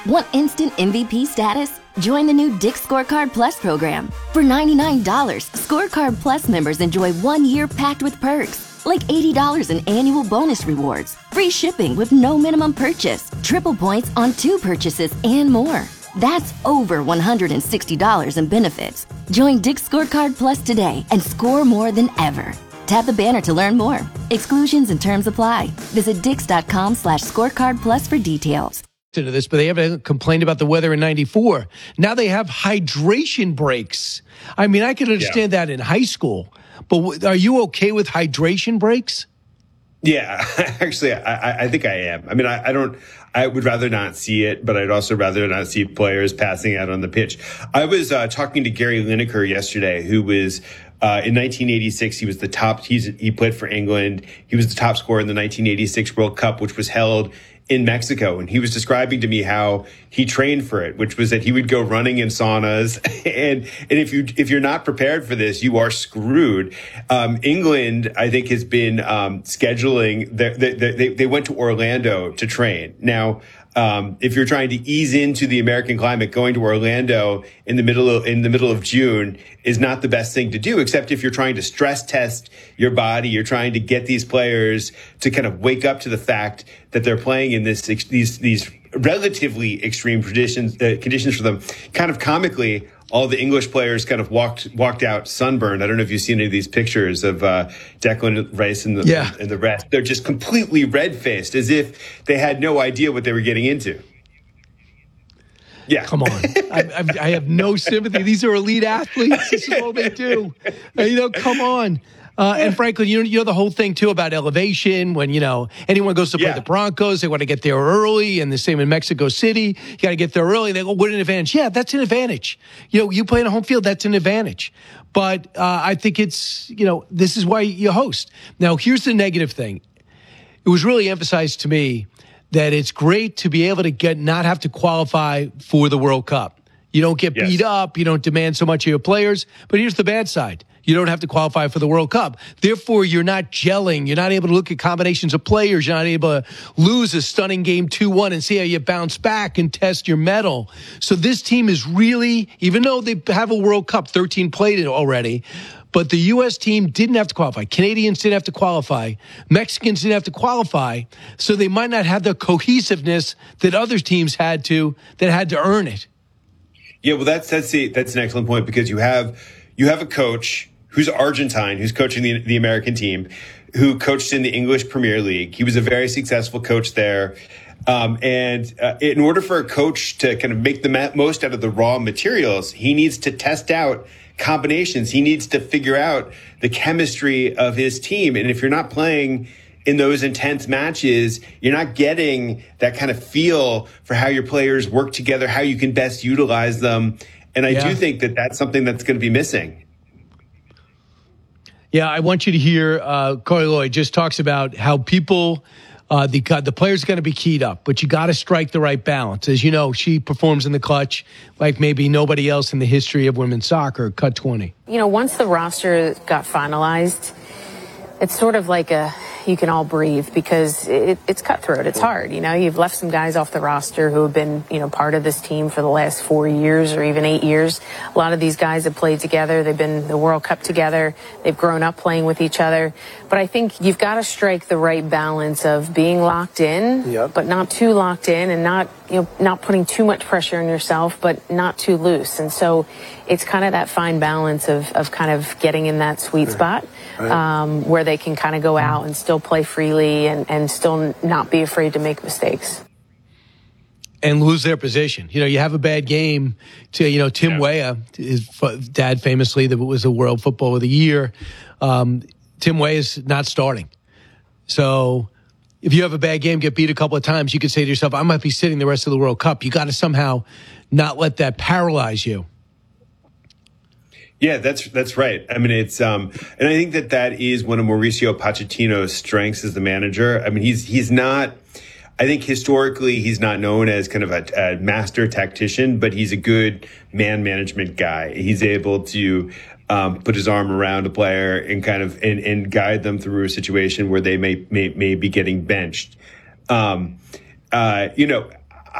Want instant MVP status? Join the new Dick's Scorecard Plus program. For $99, Scorecard Plus members enjoy 1 year packed with perks, like $80 in annual bonus rewards, free shipping with no minimum purchase, triple points on 2 purchases, and more. That's over $160 in benefits. Join Dick's Scorecard Plus today and score more than ever. Tap the banner to learn more. Exclusions and terms apply. Visit dix.com/scorecard plus for details. To this, but they haven't complained about the weather in 94. Now they have hydration breaks. I mean, I can understand that in high school, but are you okay with hydration breaks? Yeah, actually, I think I am. I mean, I would rather not see it, but I'd also rather not see players passing out on the pitch. I was talking to Gary Lineker yesterday, who was in 1986, he was the top. He played for England. He was the top scorer in the 1986 World Cup, which was held in Mexico. And he was describing to me how he trained for it, which was that he would go running in saunas. And if you're not prepared for this, you are screwed. England, I think, has been scheduling. They went to Orlando to train. Now, if you're trying to ease into the American climate, going to Orlando in the middle of June is not the best thing to do, except if you're trying to stress test your body, you're trying to get these players to kind of wake up to the fact that they're playing in these relatively extreme conditions for them. Kind of comically, all the English players kind of walked out sunburned. I don't know if you've seen any of these pictures of Declan Rice and the rest. They're just completely red-faced, as if they had no idea what they were getting into. Yeah, come on. I have no sympathy. These are elite athletes. This is all they do. Come on. And frankly, you know the whole thing too about elevation. When anyone goes to play the Broncos, they want to get there early, and the same in Mexico City. You got to get there early. They go, "What an advantage!" Yeah, that's an advantage. You play in a home field, that's an advantage. But I think it's this is why you host. Now, here's the negative thing. It was really emphasized to me that it's great to be able to not have to qualify for the World Cup. You don't get beat up. You don't demand so much of your players. But here's the bad side. You don't have to qualify for the World Cup. Therefore, you're not gelling. You're not able to look at combinations of players. You're not able to lose a stunning game 2-1 and see how you bounce back and test your mettle. So this team is really, even though they have a World Cup, 13 played it already, but the U.S. team didn't have to qualify. Canadians didn't have to qualify. Mexicans didn't have to qualify. So they might not have the cohesiveness that other teams had to earn it. Yeah, well, that's an excellent point, because you have a coach who's Argentine, who's coaching the American team, who coached in the English Premier League. He was a very successful coach there. And in order for a coach to kind of make the most out of the raw materials, he needs to test out combinations. He needs to figure out the chemistry of his team. And if you're not playing in those intense matches, you're not getting that kind of feel for how your players work together, how you can best utilize them. And I do think that that's something that's going to be missing. Yeah, I want you to hear Corey Lloyd just talks about how people, the players are going to be keyed up, but you got to strike the right balance. As you know, she performs in the clutch like maybe nobody else in the history of women's soccer, cut 20. Once the roster got finalized, it's sort of like you can all breathe, because it's cutthroat. It's hard. You've left some guys off the roster who have been, part of this team for the last 4 years or even 8 years. A lot of these guys have played together. They've been the World Cup together. They've grown up playing with each other. But I think you've got to strike the right balance of being locked in, but not too locked in, and not putting too much pressure on yourself, but not too loose. And so it's kind of that fine balance of kind of getting in that sweet spot where they can kind of go out and still play freely and still not be afraid to make mistakes. And lose their position. You have a bad game to, Tim Weah, his dad famously, that was the World Football of the Year. Tim Weah is not starting. So if you have a bad game, get beat a couple of times, you could say to yourself, I might be sitting the rest of the World Cup. You got to somehow not let that paralyze you. Yeah, that's right. I mean, it's and I think that is one of Mauricio Pochettino's strengths as the manager. I mean, he's not. I think historically he's not known as kind of a master tactician, but he's a good man management guy. He's able to put his arm around a player and kind of and guide them through a situation where they may be getting benched.